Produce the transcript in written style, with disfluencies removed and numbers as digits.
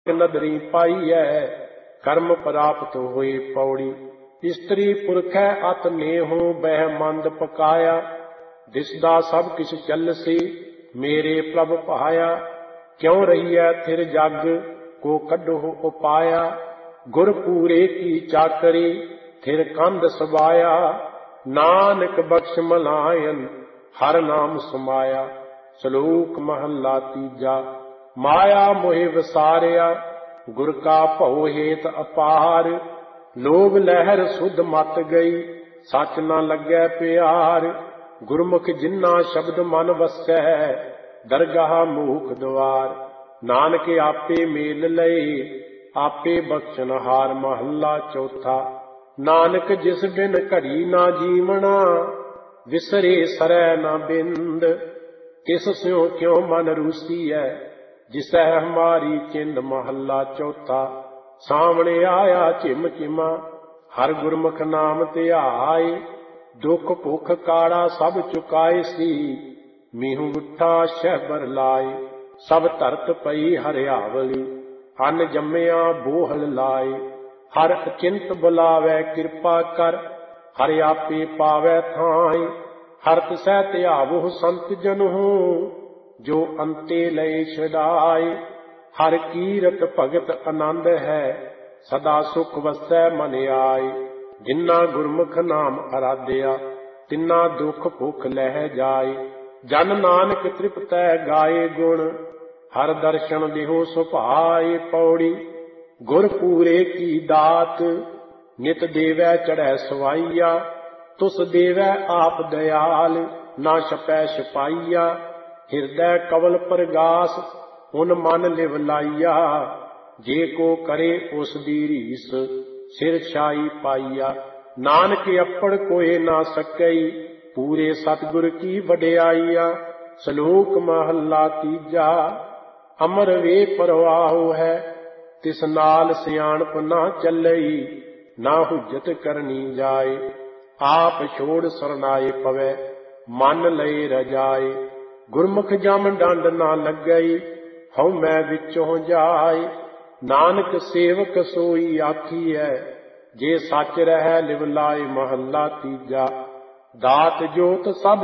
नदरी पाईऐ कर्म प्राप्त होए पौड़ी। स्त्री पुरखै अत नेहो बह मंद पकाया, दिसदा सब किछ चलसी मेरे प्रभ पाया। क्यों रहिए थिर जग को कढो उपाया, गुर पूरे की चाकरी थिर कंध सबाया। नानक बख्श मलायन हर नाम समाया। श्लोक महला तीजा। माया मोहि विसारिया गुर का भउ हेत अपार, लोभ लहर सुध मत गई सच न लगे प्यार। गुरमुख जिन्ना शब्द मन वसै दरगाह मूख द्वार, नानक आपे मेल लए आपे बख्शन हार। महला चौथा। नानक जिस बिन घड़ी ना जीवना, विसरे सरै न बिंद। तिस स्यों क्यों मन रूसीऐ जिसै हमारी चिंद। महला चौथा। सामने आया झिम झिमा हर गुरमुख नाम ध्याए, दुख भुख काड़ा सब चुकाए सी मीहू उठा शहबर लाए। सब धरत पई हरियावली अन जम्मिया बोहल लाए। हर अचिंत बुलावै कृपा कर हर आपे पावै थाई। हर तिसै ध्यावो संत जनहु जो अंते लय छुड़ाए। हर कीरत भगत आनंद है सदा सुख वसै मन आए। जिन्ना गुरमुख नाम आराध्या तिन्ना दुख भुख लह जाए। जन नानक तृप्तै गाए गुण हर दर्शन देहो सुभाए। पौड़ी। गुर पूरे की दात नित देवै चढ़ै सवाइया, तुस देवै आप दयाल ना छपै सिपाइया। हिरदै कवल प्रगास उन मन लिव लाइया, जे को करे उस दी रीस सिर छाई पाइया। नानक अपड़ कोई ना सकई पूरे सतगुर की वड्याइया। श्लोक महला तीजा। अमर वे परवाहु है तिस नाल सियाणप ना चलई, ना हुज्जत करनी जाए। आप छोड़ सरनाए पवै मन लय रजाए। गुरमुख जम डंड ना लगई हਉ मैं विचों जाए। नानक सेवक सोई आखीऐ जे सच रहै लिव लाए। महला तीजा। दात जोत सब